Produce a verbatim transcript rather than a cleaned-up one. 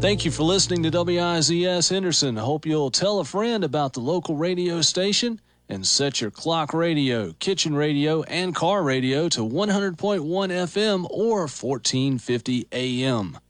Thank you for listening to W I Z S Henderson. I hope you'll tell a friend about the local radio station and set your clock radio, kitchen radio, and car radio to one hundred point one F M or fourteen fifty A M.